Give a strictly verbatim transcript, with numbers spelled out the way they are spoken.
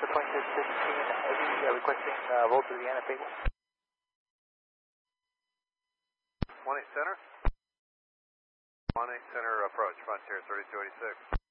Delta Frontier sixteen Heavy, uh, requesting uh, roll to the N F A one. one eight center. one eight center approach, Frontier thirty-two eighty-six.